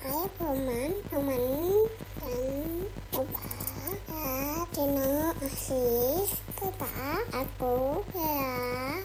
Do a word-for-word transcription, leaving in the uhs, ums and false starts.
Ayo Roman, Roman dan coba ya channel Asis, coba aku ya.